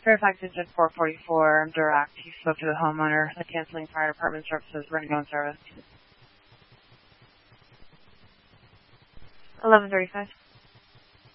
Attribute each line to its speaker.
Speaker 1: Fairfax Engine 444, direct. You spoke to the homeowner, the canceling fire department services, running on service. 11:35.